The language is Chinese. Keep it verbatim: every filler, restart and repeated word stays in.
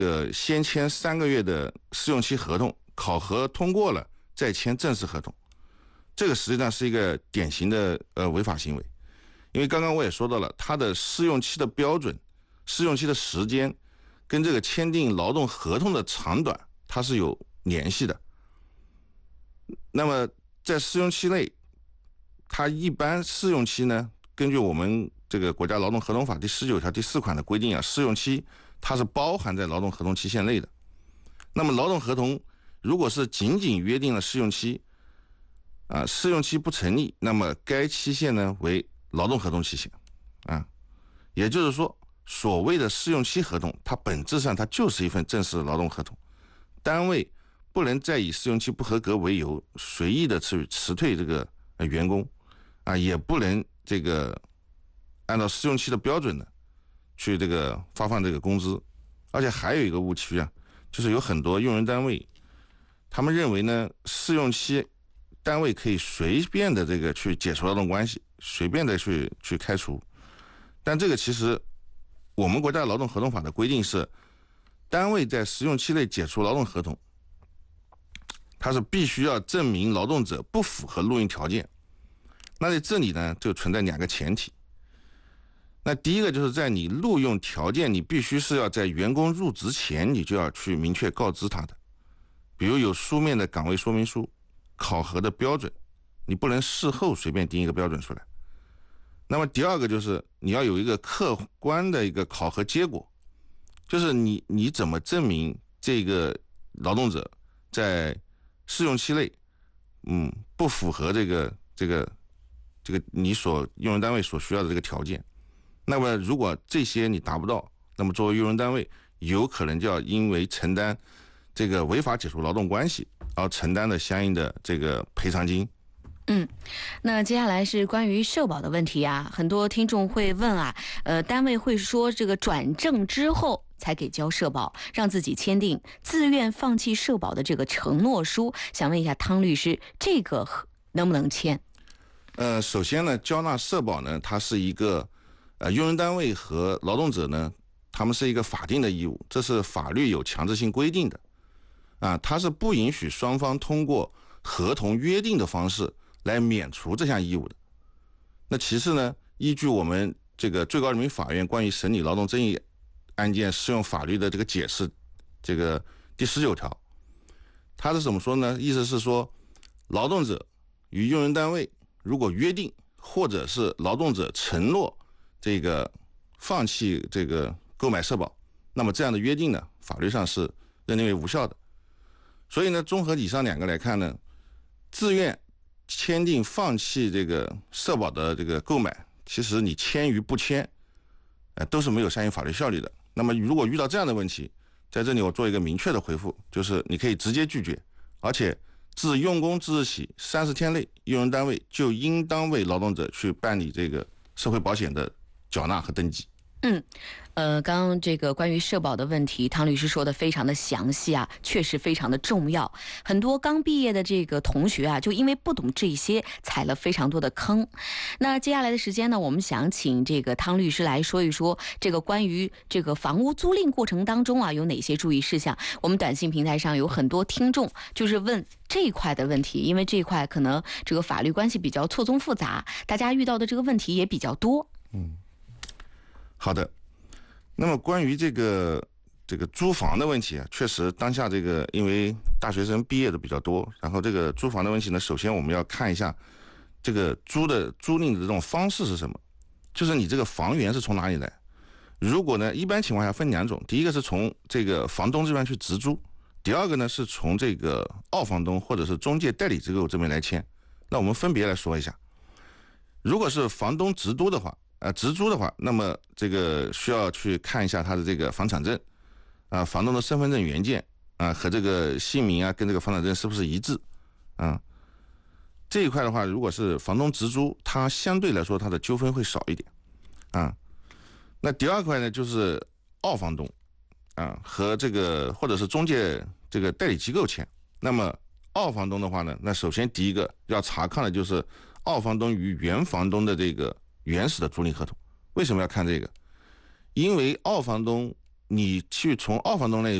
呃先签三个月的试用期合同，考核通过了再签正式合同，这个实际上是一个典型的呃违法行为。因为刚刚我也说到了，它的试用期的标准、试用期的时间跟这个签订劳动合同的长短它是有联系的。那么在试用期内，它一般试用期呢，根据我们这个国家劳动合同法第十九条第四款的规定啊，试用期它是包含在劳动合同期限内的。那么劳动合同如果是仅仅约定了试用期，啊，试用期不成立，那么该期限呢为劳动合同期限，啊，也就是说，所谓的试用期合同，它本质上它就是一份正式劳动合同，单位不能再以试用期不合格为由，随意的去辞退这个员工，啊，也不能这个按照试用期的标准呢，去这个发放这个工资，而且还有一个误区啊，就是有很多用人单位，他们认为呢，试用期单位可以随便的这个去解除劳动关系，随便的去去开除，但这个其实我们国家劳动合同法的规定是，单位在试用期内解除劳动合同，它是必须要证明劳动者不符合录用条件。那在这里呢，就存在两个前提。那第一个就是在你录用条件，你必须是要在员工入职前，你就要去明确告知他的，比如有书面的岗位说明书、考核的标准，你不能事后随便定一个标准出来。那么第二个就是你要有一个客观的一个考核结果，就是你你怎么证明这个劳动者在试用期内，嗯，不符合这个这个这个你所用人单位所需要的这个条件。那么如果这些你达不到，那么作为用人单位，有可能就要因为承担这个违法解除劳动关系而承担的相应的这个赔偿金。 嗯，那接下来是关于社保的问题啊，很多听众会问啊，呃，单位会说这个转正之后才给交社保，让自己签订自愿放弃社保的这个承诺书，想问一下汤律师，这个能不能签？ 呃，首先呢，交纳社保呢，它是一个呃用人单位和劳动者呢，他们是一个法定的义务，这是法律有强制性规定的，啊，它是不允许双方通过合同约定的方式来免除这项义务的。那其次呢，依据我们这个最高人民法院关于审理劳动争议案件适用法律的这个解释，这个第十九条，它是怎么说呢？意思是说，劳动者与用人单位如果约定，或者是劳动者承诺这个放弃这个购买社保，那么这样的约定呢，法律上是认定为无效的。所以呢，综合以上两个来看呢，自愿签订放弃这个社保的这个购买，其实你签与不签，呃，都是没有相应法律效力的。那么如果遇到这样的问题，在这里我做一个明确的回复，就是你可以直接拒绝，而且自用工之日起三十天内，用人单位就应当为劳动者去办理这个社会保险的缴纳和登记。 嗯，呃，刚刚这个关于社保的问题，汤律师说的非常的详细啊，确实非常的重要。很多刚毕业的这个同学啊，就因为不懂这些，踩了非常多的坑。那接下来的时间呢，我们想请这个汤律师来说一说，这个关于这个房屋租赁过程当中啊，有哪些注意事项？我们短信平台上有很多听众就是问这一块的问题，因为这一块可能这个法律关系比较错综复杂，大家遇到的这个问题也比较多。 嗯。好的，那么关于这个这个租房的问题啊，确实当下这个因为大学生毕业的比较多，然后这个租房的问题呢，首先我们要看一下这个租的租赁的这种方式是什么，就是你这个房源是从哪里来。如果呢，一般情况下分两种，第一个是从这个房东这边去直租，第二个呢是从这个二房东或者是中介代理机构这边来签。那我们分别来说一下，如果是房东直租的话。呃，直租的话，那么这个需要去看一下他的这个房产证，啊，房东的身份证原件啊和这个姓名啊跟这个房产证是不是一致，啊，这一块的话，如果是房东直租，它相对来说它的纠纷会少一点，啊，那第二块呢就是二房东，啊和这个或者是中介这个代理机构签，那么二房东的话呢，那首先第一个要查看的就是二房东与原房东的这个原始的租赁合同。为什么要看这个？因为二房东你去从二房东那里